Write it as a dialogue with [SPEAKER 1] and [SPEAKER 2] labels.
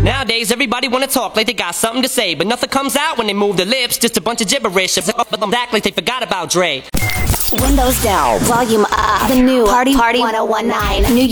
[SPEAKER 1] Nowadays, everybody wanna talk like they got something to say, but nothing comes out when they move their lips, just a bunch of gibberish. But them act like they forgot about Dre.
[SPEAKER 2] Windows down, volume up. The new Party 1019 New